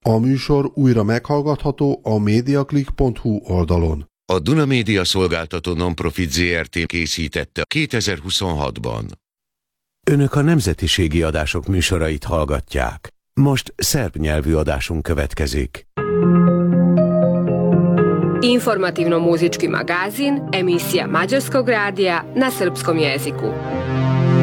A műsor újra meghallgatható a mediaclick.hu oldalon. A Duna Média Szolgáltató Nonprofit Zrt. Készítette 2026-ban. Önök a nemzetiségi adások műsorait hallgatják. Most szerb nyelvű adásunk következik. Informativno-muzički magazin, emisija Mađarskog radija na srpskom jeziku.